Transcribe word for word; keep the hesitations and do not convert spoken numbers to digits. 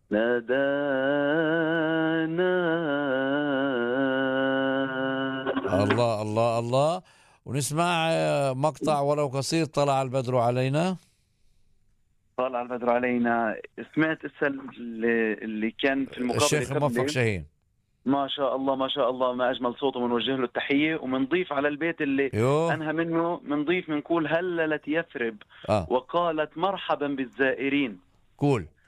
نادانا. الله الله الله. ونسمع آه، مقطع ولو قصير، طلع البدر علينا. طلع البدر علينا. سمعت اسا اللي اللي كان في المقابلة الشيخ موفق قبلي. شاهين. ما شاء الله ما شاء الله، ما أجمل صوته، بنوجه له التحية، ومنضيف على البيت اللي يوه. أنهى منه، منضيف منقول هللت يثرب اه. وقالت مرحبا بالزائرين. قول.